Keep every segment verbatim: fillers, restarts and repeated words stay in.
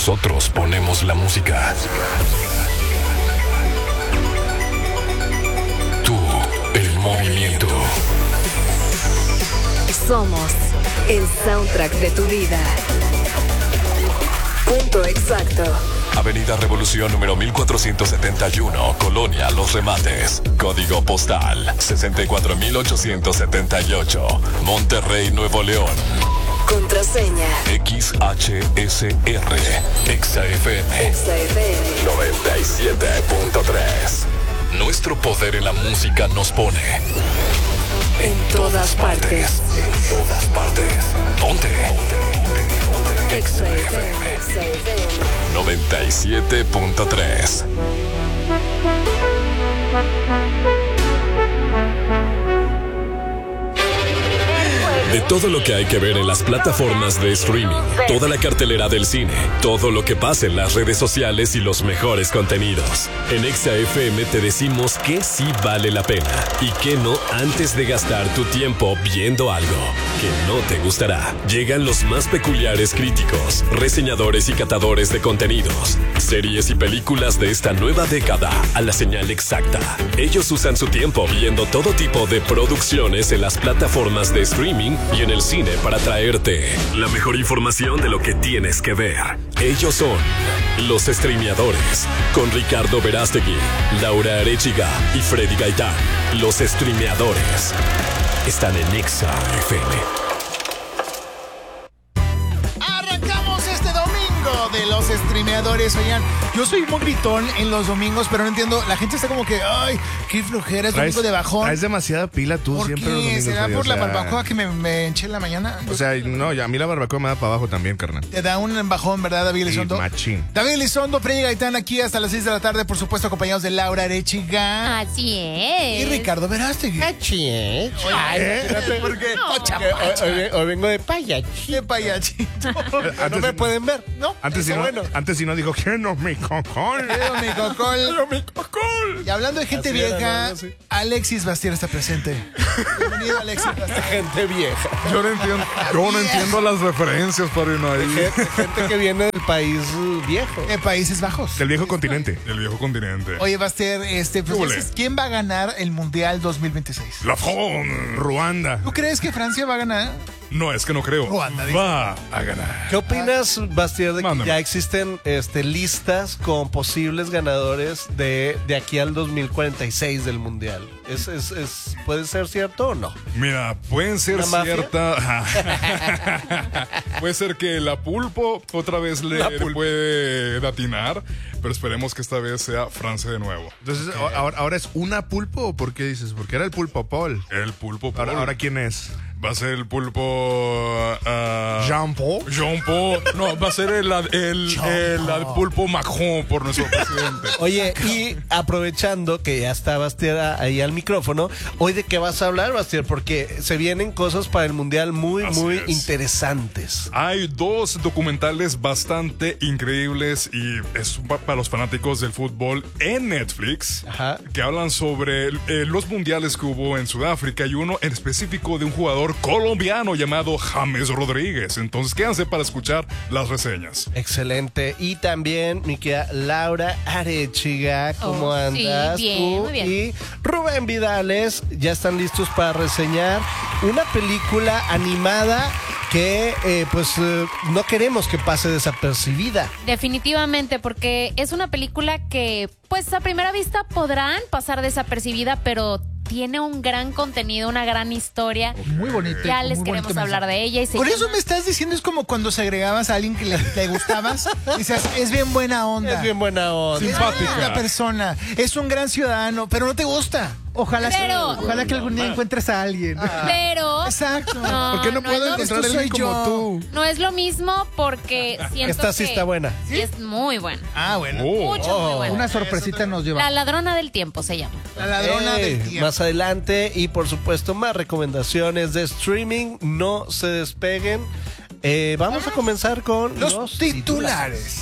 Nosotros ponemos la música. Tú, el movimiento. Somos el soundtrack de tu vida. Punto exacto. Avenida Revolución número mil cuatrocientos setenta y uno, Colonia Los Remates. Código postal sesenta y cuatro mil ochocientos setenta y ocho, Monterrey, Nuevo León. Contraseña X H S R, Exa F M, Exa F M noventa y siete punto tres. Nuestro poder en la música nos pone en todas partes. En todas partes. Ponte. Exa F M, Exa F M noventa y siete punto tres. De todo lo que hay que ver en las plataformas de streaming, toda la cartelera del cine, todo lo que pasa en las redes sociales y los mejores contenidos. En Exa F M te decimos que sí vale la pena y que no antes de gastar tu tiempo viendo algo que no te gustará. Llegan los más peculiares críticos, reseñadores y catadores de contenidos, series y películas de esta nueva década a la señal exacta. Ellos usan su tiempo viendo todo tipo de producciones en las plataformas de streaming y en el cine para traerte la mejor información de lo que tienes que ver. Ellos son los streameadores, con Ricardo Verástegui, Laura Arechiga y Freddy Gaitán. Los streameadores están en Exa F M. Arrancamos este domingo de los streameadores. Oigan, yo soy muy gritón en los domingos, pero no entiendo. La gente está como que, ay, qué flojera, es domingo de bajón. Traes demasiada pila tú ¿Por siempre los qué? domingos. ¿Será oye, por o sea, la barbacoa que me, me enché en la mañana? O sea, no, ya a mí la barbacoa me da para abajo también, carnal. Te da un bajón, ¿verdad, David Elizondo? Sí, machín. David Elizondo, Freddy Gaitán aquí hasta las seis de la tarde, por supuesto, acompañados de Laura Arechiga. Así es. Y Ricardo Verástegui. Así es. Ay, ¿Eh? ¿por qué? No. Chapacha. Hoy, hoy- hoy vengo de payachito. De payachito. Antes, me pueden ver, ¿no? Antes si Eso no, bueno. antes si no dijo, quiero mi cocol. Quiero mi cocol. Quiero mi cocol. Y hablando de gente Así era, vieja, ¿no? Sí. Alexis Bastier está presente. Bienvenido, Alexis Bastier. Gente vieja. Yo no entiendo, yo no entiendo las referencias, padrino, ahí. Gente, gente que viene del país viejo. De Países Bajos. Del viejo continente. El viejo continente. Oye, Bastier, este, pues, ¿Qué huele? entonces, ¿quién va a ganar el Mundial dos mil veintiséis? La Fon. Ruanda. ¿Tú crees que Francia va a ganar? No, es que no creo. Ruanda, dice. Va a ganar. ¿Qué opinas, Bastier, de que Mándame. ya existen este, listas con posibles ganadores de, de aquí al dos mil cuarenta y seis del Mundial? ¿Es, es, es, ¿Puede ser cierto o no? Mira, pueden ser ¿Una mafia? cierta. Puede ser que la Pulpo otra vez le, La le Pulpo. puede datinar, pero esperemos que esta vez sea Francia de nuevo. Entonces, ahora, ¿ahora es una pulpo o por qué dices? Porque era el pulpo Paul. El Pulpo. Ahora, Paul. ahora ¿quién es? Va a ser el Pulpo. ah, Jean Paul. Jean Paul. No, va a ser el, el, el, el Pulpo Macron por nuestro presidente. Oye, y aprovechando que ya está Bastier ahí al micrófono, ¿hoy de qué vas a hablar, Bastier? Porque se vienen cosas para el Mundial muy, Así muy es. interesantes. Hay dos documentales bastante increíbles y es pa- para los fanáticos del fútbol en Netflix. Ajá. Que hablan sobre eh, los mundiales que hubo en Sudáfrica y uno en específico de un jugador colombiano llamado James Rodríguez. Entonces quédense para escuchar las reseñas. Excelente. Y también mi querida Laura Arechiga, ¿cómo Oh, sí, andas bien, tú? muy bien. Y Rubén Vidales, ya están listos para reseñar una película animada que eh, pues eh, no queremos que pase desapercibida. Definitivamente, porque es una película que, pues a primera vista podrán pasar desapercibida, pero tiene un gran contenido, una gran historia. Muy bonito. Ya muy les bonito queremos mensaje. hablar de ella. Y se Por eso llama- me estás diciendo, es como cuando se agregabas a alguien que le, le gustabas. Dices, es bien buena onda. Es bien buena onda. Es Simpática. buena persona. Es un gran ciudadano, pero no te gusta. Ojalá, Pero- que, ojalá que algún día encuentres a alguien. Pero Exacto. No, ¿Por qué no, no, puedo no, encontrar esto a alguien soy como yo. tú? no es lo mismo porque siento Esta sí que está buena. sí es muy buena. Ah, bueno. Oh. Mucho, muy buena. Una sorpresita nos lleva. La ladrona del tiempo se llama. La ladrona Eh, del tiempo. más adelante y por supuesto más recomendaciones de streaming. No se despeguen. Eh, vamos a comenzar con Los, los, titulares.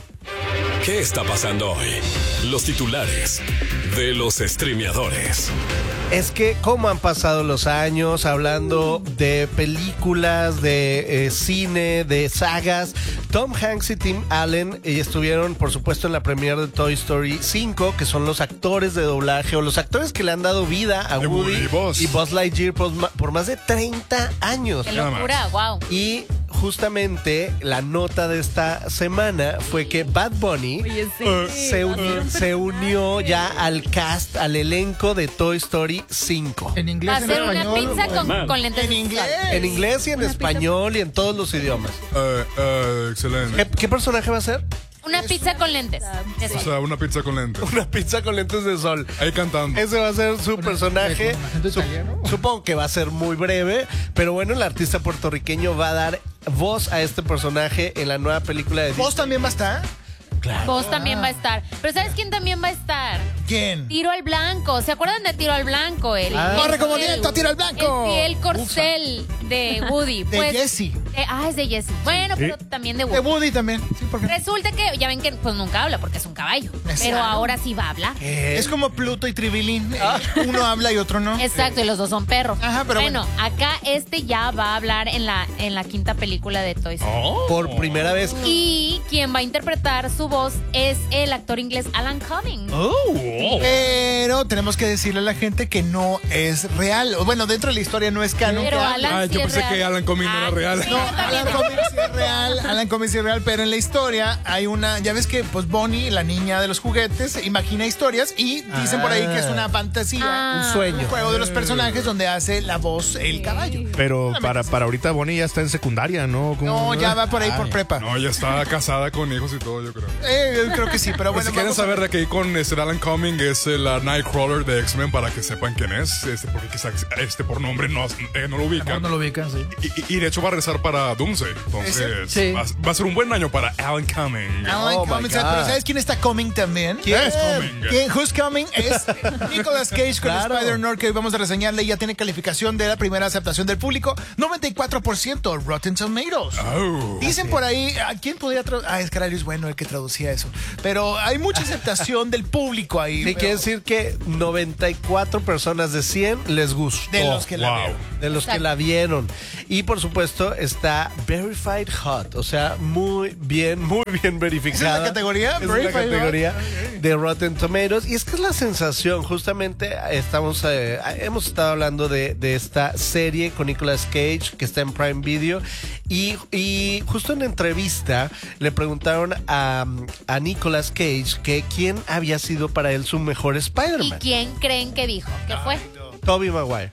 ¿Qué está pasando hoy? Los titulares de los streameadores. Es que cómo han pasado los años hablando de películas, de eh, cine, de sagas Tom Hanks y Tim Allen eh, estuvieron, por supuesto, en la premiere de Toy Story cinco, que son los actores de doblaje o los actores que le han dado vida a De Woody, Woody y Buzz. y Buzz Lightyear por, ma- por más de treinta años. Qué Nada locura, wow. Y justamente la nota de esta semana fue que Bad Bunny Oye, sí. se, uni- se unió ya al cast, al elenco de Toy Story cinco. En Va inglés, a en ser una español. pizza con, con lentes En de inglés. sol. En inglés y en español y en todos los idiomas. Eh, eh, excelente. ¿Qué, qué personaje va a ser? Una pizza con lentes de O sol. sea, una pizza con lentes. Una pizza con lentes de sol. Ahí cantando. Ese va a ser su personaje. con acento Su- italiano. supongo que va a ser muy breve, pero bueno, el artista puertorriqueño va a dar voz a este personaje en la nueva película de ¿Vos también va a estar? Vos también va a estar. Pero ¿sabes quién también va a estar? ¿Quién? Tiro al Blanco. ¿Se acuerdan de Tiro al Blanco? El, Ah. el Corre como fiel- directo, Tiro al Blanco. El fiel corcel de Woody. De Pues, Jessie. eh, ah, es de Jesse. Bueno, pero también de De Woody. Woody también. Sí, porque Resulta que, ya ven que pues nunca habla porque es un caballo. Pero ahora sí va a hablar. es como Pluto y Tribilín. eh, Uno habla y otro no. Exacto, y los dos son perros. Ajá, pero bueno, acá este ya va a hablar en la, en la quinta película de Toy Story. Oh. por primera vez. Y quien va a interpretar su voz es el actor inglés Alan Cumming. Oh. Pero tenemos que decirle a la gente que no es real. O Bueno, dentro de la historia no es canon. Pero que Alan Ah, sí yo es pensé real. que Alan Cumming no era Ah, real. sí, No, yo también. Alan Cumming sí es real, Alan Cumming sí es real, pero en la historia hay una, ya ves que pues Bonnie, la niña de los juguetes, imagina historias y dicen por ahí que es una fantasía, Ah. Un sueño. un juego de los personajes donde hace la voz el caballo. Pero para, para ahorita Bonnie ya está en secundaria, ¿no? ¿Cómo? No, ya va por ahí por prepa. No, ya está casada con hijos y todo, yo creo. Eh, yo creo que sí, pero Pues bueno. si quieren vamos a saber ver. de que con este Alan Cumming es el uh, Nightcrawler de X-Men para que sepan quién es, este, porque quizás este por nombre no, eh, no lo ubican. No lo ubican, sí. Y, y- y de hecho va a regresar para Doomsday. Entonces Sí. va, va a ser un buen año para Alan Cumming. Alan Oh, my Cumming, God. pero ¿sabes quién está coming también? ¿Quién es coming? ¿Quién? Who's coming? Es Nicolas Cage con Claro. Spider-North, que hoy vamos a reseñarle. Ya tiene calificación de la primera aceptación del público, noventa y cuatro por ciento Rotten Tomatoes. Oh. Dicen por ahí, ¿a quién podría traducir? Ah, es que era Luis Bueno el que traducía eso. Pero hay mucha aceptación del público ahí. Sí, quiere decir que noventa y cuatro personas de cien les gustó. De los que la Wow. vieron. De los que Exacto. la vieron. Y por supuesto está Verified Hot, o sea, muy bien, muy bien verificada. ¿Esa es la categoría? Es la Verified Hot. categoría de Rotten Tomatoes. Y es que es la sensación, justamente estamos, eh, hemos estado hablando de, de esta serie con Nicolas Cage que está en Prime Video. Y, y justo en entrevista le preguntaron a, a Nicolas Cage que quién había sido para él su mejor ¿Y Spider-Man. quién creen que dijo? ¿Qué fue? Tobey Maguire.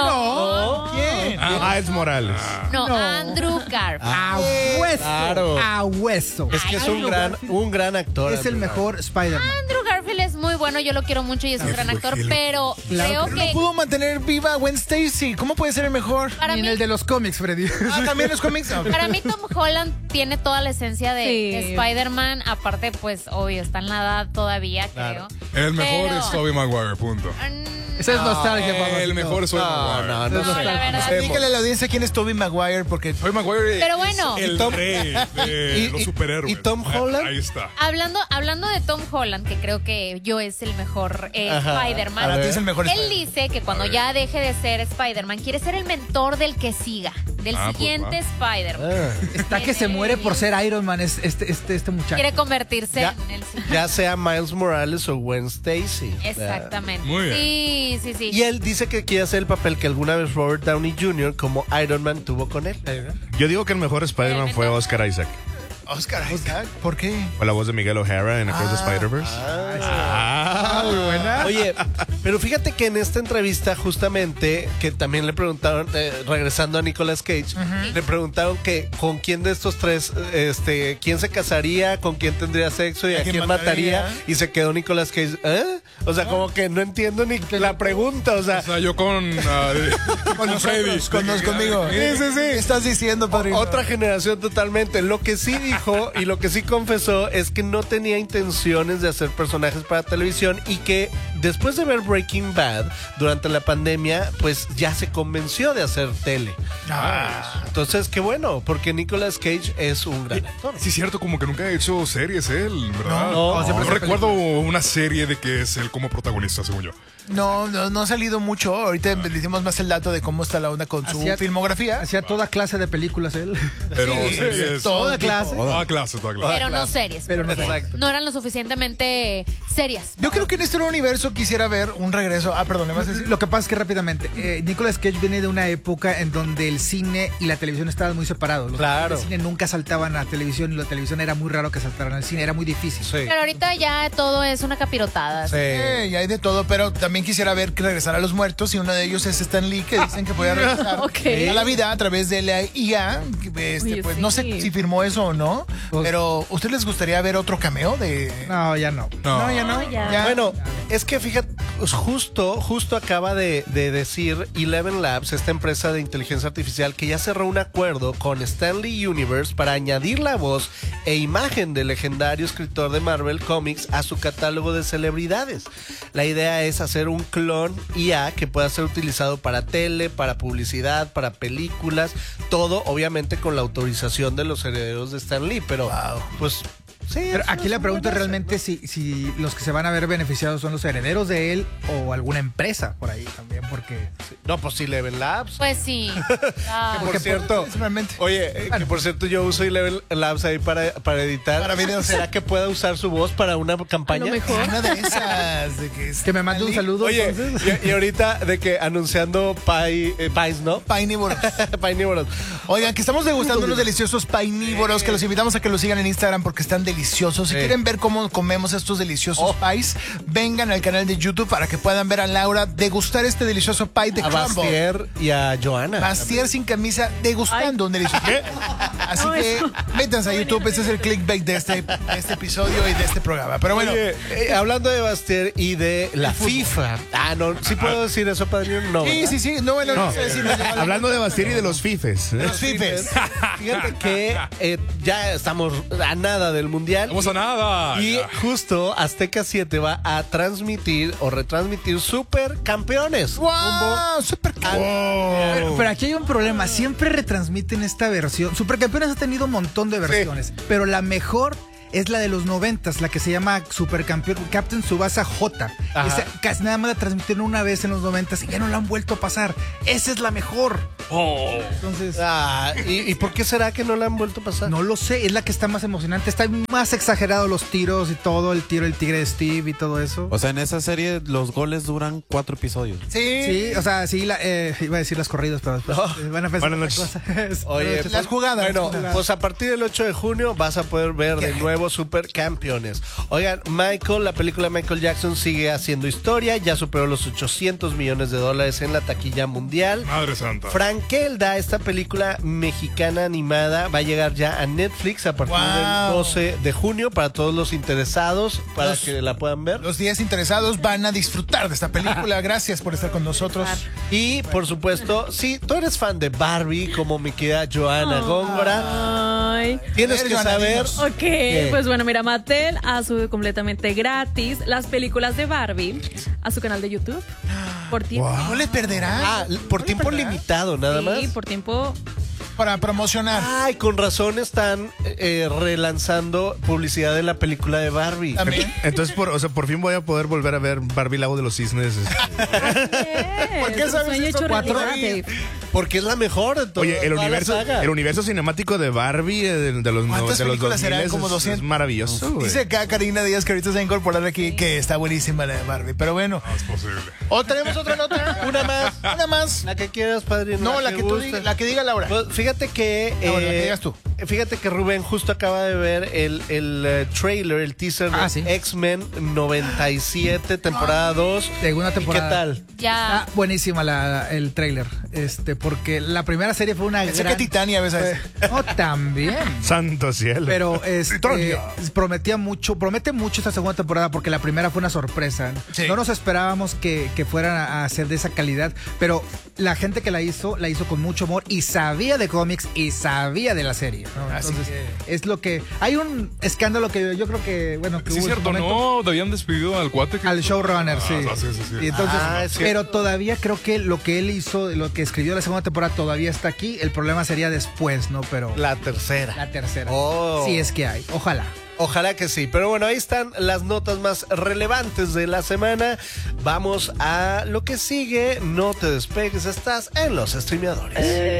No. ¿Quién? Ah, Miles Morales. No, Andrew Garfield. A hueso. Claro. A hueso. Es que es un Andrew gran, Garfield un gran actor. Es el Andrew mejor Spider-Man. Andrew Garfield es muy bueno, yo lo quiero mucho y es un gran actor, pero creo Pero que no pudo mantener viva a Gwen Stacy. ¿Cómo puede ser el mejor? para Y en mí, el de los cómics, Freddy. Ah, también los cómics. Ah, para mí Tom Holland tiene toda la esencia de, Sí. de Spider-Man, aparte pues obvio, está en la edad todavía, Claro. creo. El mejor Pero- es Tobey Maguire, punto. Mm, Esa es nostalgia, papá. El mejor es Tobey No, Maguire. no, no. No, sé. la verdad. Dígale a la audiencia quién es Tobey Maguire, porque Tobey Maguire Pero es bueno. el Y Tom- rey de y- los y- superhéroes. y Tom Ah, Holland. Ahí está. Hablando, hablando de Tom Holland, que creo que yo es el mejor eh, Ajá. Spider-Man. para ti es el mejor. Él dice que cuando ya deje de ser Spider-Man, quiere ser el mentor del que siga, del Ah, pues, siguiente Spider-Man. Ah, Está que se muere por ser Iron Man es- este, este, este muchacho. Quiere convertirse Ya, en el siguiente. ya sea Miles Morales o Gwen Stacy. Exactamente. Muy bien. Sí, sí, sí. Y él dice que quiere hacer el papel que alguna vez Robert Downey junior como Iron Man tuvo con él. Yo digo que el mejor Spider-Man fue Oscar Isaac. Oscar Isaac. ¿Por qué? Fue la voz de Miguel O'Hara en Across the Spider-Verse. Ah, muy buena. Oye, pero fíjate que en esta entrevista justamente, que también le preguntaron, eh, regresando a Nicolas Cage, le preguntaron que con quién de estos tres, este, quién se casaría, con quién tendría sexo y a, quién, mataría? Y se quedó Nicolas Cage. ¿Eh? O sea, como que no entiendo ni la pregunta, o sea... O sea, yo con, ah, con Freddy. Con nos conmigo. Sí, sí, sí. ¿Qué estás diciendo, padrino? Otra generación totalmente. Lo que sí dijo y lo que sí confesó es que no tenía intenciones de hacer personajes para televisión y que después de ver Breaking Bad durante la pandemia, pues ya se convenció de hacer tele. Ah. Entonces, qué bueno, porque Nicolas Cage es un gran actor. Sí, es cierto, como que nunca ha hecho series él, ¿verdad? No, no, siempre no hace recuerdo una serie de que es él como protagonista, según yo. No, no, no ha salido mucho. Ahorita le hicimos más el dato de cómo está la onda con su Hacía- filmografía. Hacía toda clase de películas él. Pero Sí, series- toda clase. Toda clase, toda clase. Pero no series. Pero no Exacto. No eran lo suficientemente serias. Yo creo que en este nuevo universo quisiera ver un regreso. Ah, perdón, ¿me vas a decir? Lo que pasa es que rápidamente, eh, Nicolas Cage viene de una época en donde el cine y la televisión estaban muy separados. Los Claro. El cine nunca saltaban a televisión y la televisión era muy raro que saltaran al cine, era muy difícil. Sí. Pero ahorita ya todo es una capirotada. Sí. Eh, ya hay de todo, pero también quisiera ver que regresar a los muertos y uno de ellos es Stan Lee, que dicen que puede regresar Ok. a la vida a través de la I A. que, Este, Oye, pues, sí. No sé si firmó eso o no, Pues- pero ¿a ustedes les gustaría ver otro cameo de...? No, ya no. No, ya no. No, ya. Bueno, es que fíjate, pues, justo, justo acaba de, de decir Eleven Labs, esta empresa de inteligencia artificial, que ya cerró un acuerdo con Stanley Universe para añadir la voz e imagen del legendario escritor de Marvel Comics a su catálogo de celebridades. La idea es hacer un clon I A que pueda ser utilizado para tele, para publicidad, para películas, todo obviamente con la autorización de los herederos de Stan Lee, pero pues sí. Pero eso aquí es la un pregunta es buen realmente si, si los que se van a ver beneficiados son los herederos de él o alguna empresa por ahí también, porque... No, pues sí, Eleven Labs. Pues sí. Ah. Por cierto, Realmente. oye, eh, que por cierto yo uso Eleven Labs ahí para, para editar. Para videos. ¿Será que pueda usar su voz para una campaña? Una de esas. De que, es Que me mande un Stan Lee. saludo. Oye, entonces. y, y ahorita de que anunciando pie, eh, pies, ¿no? Painívoros. Painívoros. Oigan, que estamos degustando unos deliciosos painívoros, que los invitamos a que los sigan en Instagram porque están deliciosos. Si Sí. quieren ver cómo comemos estos deliciosos pies, vengan al canal de YouTube para que puedan ver a Laura degustar este delicioso pie de A crumble. Bastier y a Joana. Bastier sin camisa degustando un delicioso. Así No, que eso- métanse a YouTube, ese es el clickbait de este, de este episodio y de este programa. Pero bueno, Oye, eh, hablando de Bastier y de la FIFA. Ah, no, ¿sí puedo decir eso, padrino? No, sí, ¿verdad? sí, sí, no, bueno, no, sé si nos lleva la- Hablando de Bastier y de los fifes. ¿eh? los fifes. Fíjate que eh, ya estamos a nada del mundial. Vamos a nada. Y Ya. justo Azteca siete va a transmitir o retransmitir Super Campeones. ¡Wow! ¡Súper Pero, pero aquí hay un problema. Siempre retransmiten esta versión. Supercampeones ha tenido un montón de versiones, pero la mejor es la de los noventas, la que se llama Supercampeón Captain Tsubasa J. Ajá. Esa casi nada más la transmitieron una vez en los noventas y ya no la han vuelto a pasar. Esa es la mejor. Entonces, Ah, ¿y, y por qué será que no la han vuelto a pasar? no lo sé, es la que está más emocionante. Está más exagerado los tiros y todo, el tiro del tigre de Steve y todo eso. O sea, en esa serie los goles duran cuatro episodios. Sí. Sí, o sea, sí, la, eh, iba a decir las corridas, pero después eh, van a pensar Buenas otra cosa. Oye, Pero, las jugadas. Bueno, las jugadas. pues a partir del ocho de junio vas a poder ver de nuevo Supercampeones. Oigan, Michael, la película de Michael Jackson sigue haciendo historia, ya superó los ochocientos millones de dólares en la taquilla mundial. Madre santa. Frankelda, esta película mexicana animada, va a llegar ya a Netflix a partir Wow. del doce de junio para todos los interesados, para Los- que la puedan ver. Los días interesados van a disfrutar de esta película. Gracias por estar con nosotros. Y por supuesto, si tú eres fan de Barbie, como mi querida Joana Góngora, Ay. tienes A ver, que Joana, saber. dinos. Ok, ¿Qué? pues bueno, mira, Mattel ha subido completamente gratis las películas de Barbie a su canal de YouTube. Por tiempo. No le perderán. Ah, por No le tiempo perderán. limitado, nada Sí, más. por tiempo. Para promocionar. Ay, con razón están eh, relanzando publicidad de la película de Barbie. También. Entonces, por, o sea, por fin voy a poder volver a ver Barbie Lago de los Cisnes. ¿Por qué Tu sabes sueño esto, hecho Cuatro? realidad, Dave. Porque es la mejor de todas. Oye, el toda la universo, saga. el universo cinemático de Barbie eh, de, de los, ¿Cuántas de los películas dos mil serán? es, Como es doscientas. maravilloso, güey. Dice acá Karina Díaz que ahorita se va a incorporar aquí que está buenísima la de Barbie. Pero bueno. No es posible. ¿O tenemos otra nota? Una más. Una más. La que quieras, padrino. No, la que tú guste. digas, la que diga Laura. Pues, fíjate que. Ah, bueno, la que eh, digas tú. Fíjate que Rubén justo acaba de ver el, el eh, trailer, el teaser de Ah, sí. X-Men noventa y siete, temporada dos. Segunda ¿Y temporada. qué tal? Ya. Está buenísima la, el tráiler, este, porque la primera serie fue una Pensé gran... que Titania, ¿ves? No, también. Santo cielo. Pero este, Titania. prometía mucho, promete mucho esta segunda temporada porque la primera fue una sorpresa. Sí. No nos esperábamos que, que fueran a hacer de esa calidad, pero la gente que la hizo, la hizo con mucho amor y sabía de cómics y sabía de la serie, ¿no? Así Entonces, que- es lo que... Hay un escándalo que yo creo que, bueno, que Sí, hubo en su cierto, momento. no, habían despedido al cuate. Que... Al showrunner, Ah, sí. sí, sí, sí. Y entonces, Ah, es pero todavía creo que lo que él hizo, lo que escribió la segunda temporada todavía está aquí. El problema sería después, ¿no? Pero La tercera. la tercera. Oh. Sí es que hay. Ojalá. Ojalá que sí. Pero bueno, ahí están las notas más relevantes de la semana. Vamos a lo que sigue. No te despegues, estás en los streameadores.